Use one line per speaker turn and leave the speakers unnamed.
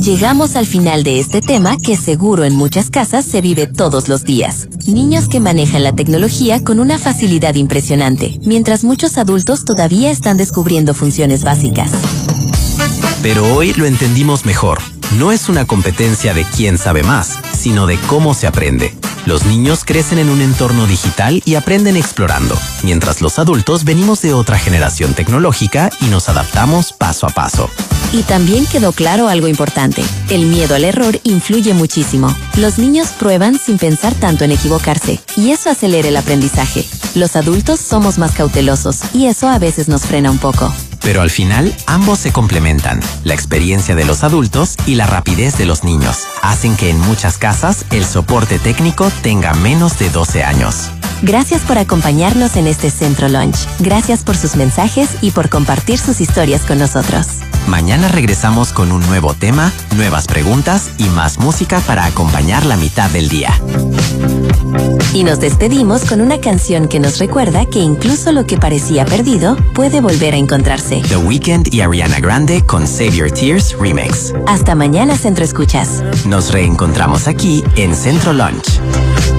Llegamos al final de este tema que seguro en muchas casas se vive todos los días. Niños que manejan la tecnología con una facilidad impresionante, mientras muchos adultos todavía están descubriendo funciones básicas.
Pero hoy lo entendimos mejor. No es una competencia de quién sabe más, sino de cómo se aprende. Los niños crecen en un entorno digital y aprenden explorando, mientras los adultos venimos de otra generación tecnológica y nos adaptamos paso a paso.
Y también quedó claro algo importante. El miedo al error influye muchísimo. Los niños prueban sin pensar tanto en equivocarse, y eso acelera el aprendizaje. Los adultos somos más cautelosos, y eso a veces nos frena un poco.
Pero al final, ambos se complementan. La experiencia de los adultos y la rapidez de los niños hacen que en muchas casas el soporte técnico tenga menos de 12 años.
Gracias por acompañarnos en este Centro Lunch. Gracias por sus mensajes y por compartir sus historias con nosotros.
Mañana regresamos con un nuevo tema, nuevas preguntas y más música para acompañar la mitad del día.
Y nos despedimos con una canción que nos recuerda que incluso lo que parecía perdido puede volver a encontrarse.
The Weeknd y Ariana Grande con Save Your Tears Remix.
Hasta mañana, Centro Escuchas.
Nos reencontramos aquí en Centro Lunch.